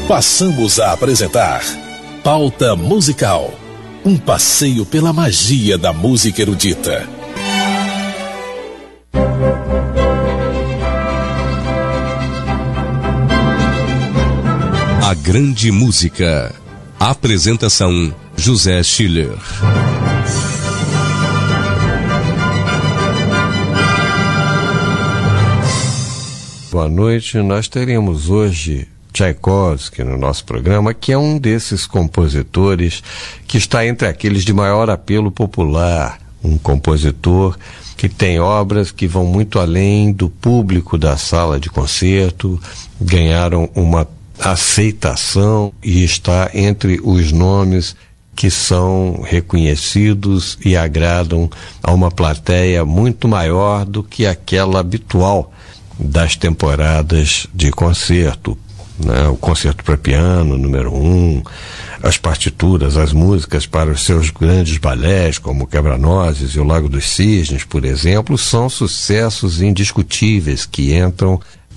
Passamos a apresentar Pauta Musical, um passeio pela magia da música erudita. A Grande Música. Apresentação: José Schiller. Boa noite, nós teremos hoje Tchaikovsky no nosso programa, que é um desses compositores que está entre aqueles de maior apelo popular, um compositor que tem obras que vão muito além do público da sala de concerto, ganharam uma aceitação e está entre os nomes que são reconhecidos e agradam a uma plateia muito maior do que aquela habitual das temporadas de concerto, né? O concerto para piano número 1, as partituras, as músicas para os seus grandes balés, como Quebra-Nozes e o Lago dos Cisnes, por exemplo, são sucessos indiscutíveis que entram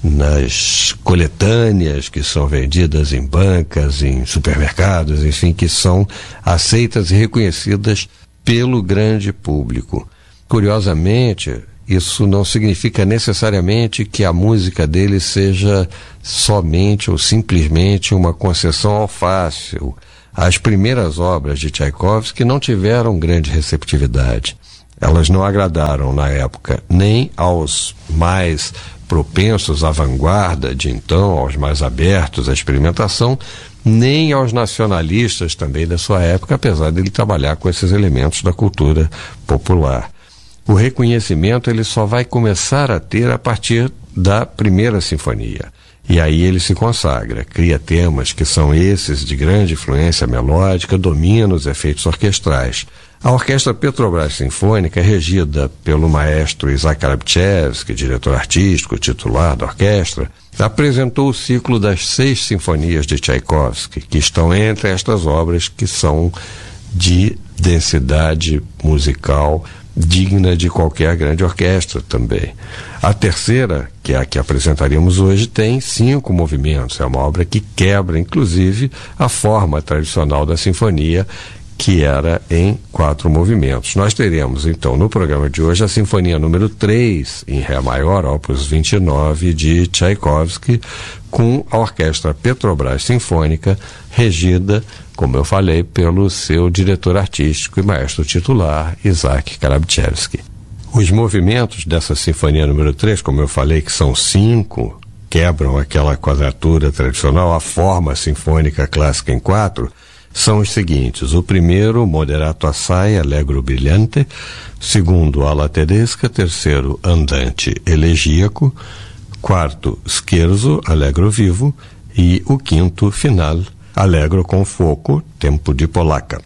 nas coletâneas que são vendidas em bancas, em supermercados, enfim, que são aceitas e reconhecidas pelo grande público. Curiosamente, isso não significa necessariamente que a música dele seja somente ou simplesmente uma concessão ao fácil. As primeiras obras de Tchaikovsky não tiveram grande receptividade. Elas não agradaram na época nem aos mais propensos à vanguarda de então, aos mais abertos à experimentação, nem aos nacionalistas também da sua época, apesar de ele trabalhar com esses elementos da cultura popular. O reconhecimento ele só vai começar a ter a partir da primeira sinfonia. E aí ele se consagra, cria temas que são esses de grande influência melódica, domina os efeitos orquestrais. A Orquestra Petrobras Sinfônica é regida pelo maestro Isaac Karabchevsky, diretor artístico titular da orquestra, apresentou o ciclo das 6 sinfonias de Tchaikovsky, que estão entre estas obras que são de densidade musical digna de qualquer grande orquestra também. A terceira, que é a que apresentaríamos hoje, tem 5 movimentos. É uma obra que quebra, inclusive, a forma tradicional da sinfonia, que era em 4 movimentos. Nós teremos, então, no programa de hoje, a Sinfonia número 3, em Ré maior, opus 29, de Tchaikovsky, com a Orquestra Petrobras Sinfônica, regida, como eu falei, pelo seu diretor artístico e maestro titular, Isaac Karabchevsky. Os movimentos dessa Sinfonia número 3, como eu falei, que são 5, quebram aquela quadratura tradicional, a forma sinfônica clássica em 4, são os seguintes: o primeiro, Moderato assai, allegro brilhante; segundo, Ala tedesca; terceiro, Andante elegíaco; quarto, Scherzo, allegro vivo; e o quinto, Final, allegro com foco, tempo de polaca.